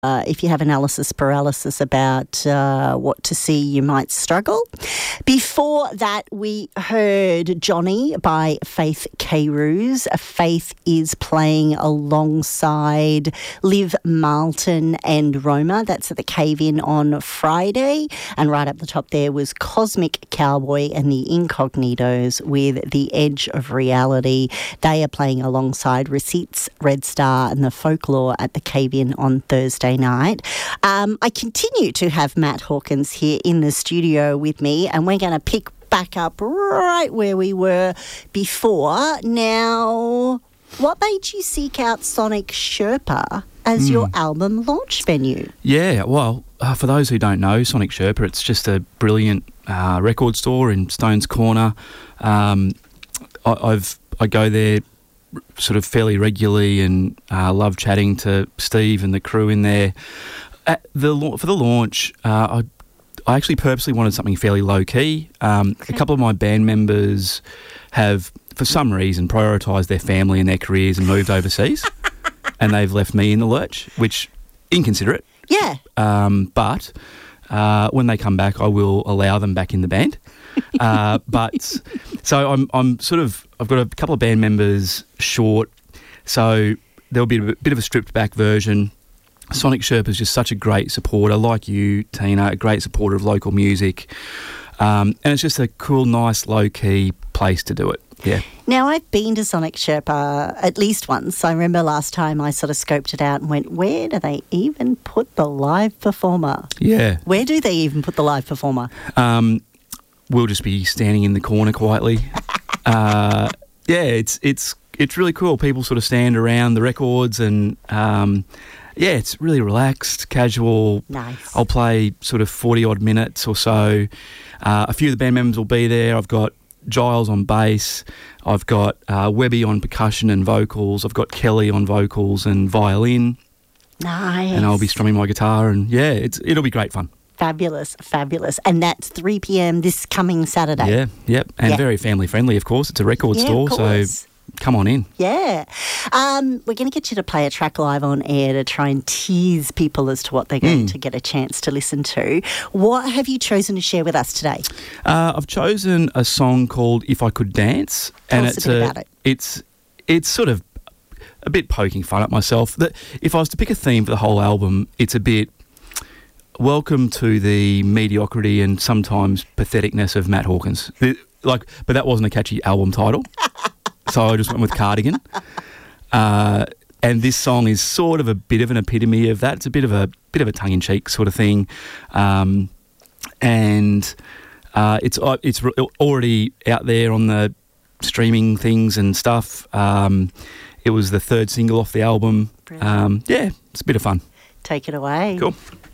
if you have analysis paralysis about what to see, you might struggle. Before that, we heard Johnny by Faith K-Roos. Faith is playing alongside Liv Marlton and Roma. That's at the Cave-In on Friday. And right up the top there was Cosmic Cowboy and the Incognitos with The Edge of Reality. They are playing alongside Receipts, Red Star and the Folklore at the Cave-In on Thursday night. I continue to have Matt Hawkins here in the studio with me, and we're going to pick back up right where we were before. Now, what made you seek out Sonic Sherpa as your album launch venue? Yeah, well, for those who don't know, Sonic Sherpa, it's just a brilliant record store in Stones Corner. I go there sort of fairly regularly and love chatting to Steve and the crew in there. For the launch, I actually purposely wanted something fairly low-key. A couple of my band members have, for some reason, prioritised their family and their careers and moved overseas, and they've left me in the lurch, which, inconsiderate. Yeah. But when they come back, I will allow them back in the band. So I've got a couple of band members short, so there'll be a bit of a stripped back version. Sonic Sherpa is just such a great supporter, like you, Tina, a great supporter of local music, and it's just a cool, nice, low-key place to do it. Yeah. Now, I've been to Sonic Sherpa at least once. I remember last time I sort of scoped it out and went, where do they even put the live performer? Yeah. Where do they even put the live performer? We'll just be standing in the corner quietly. It's really cool. People sort of stand around the records and, it's really relaxed, casual. Nice. I'll play sort of 40-odd minutes or so. A few of the band members will be there. I've got Giles on bass. I've got Webby on percussion and vocals. I've got Kelly on vocals and violin. Nice. And I'll be strumming my guitar, and it'll be great fun. Fabulous. And that's 3 p.m. this coming Saturday. Yeah, and very family friendly, of course. It's a record store, so come on in. Yeah. We're going to get you to play a track live on air to try and tease people as to what they're going to get a chance to listen to. What have you chosen to share with us today? I've chosen a song called If I Could Dance. Tell us a bit about it. It's sort of a bit poking fun at myself. If I was to pick a theme for the whole album, it's a bit welcome to the mediocrity and sometimes patheticness of Matt Hawkins. But that wasn't a catchy album title, so I just went with Cardigan. And this song is sort of a bit of an epitome of that. It's a bit of a tongue-in-cheek sort of thing, and it's already out there on the streaming things and stuff. It was the third single off the album. It's a bit of fun. Take it away. Cool.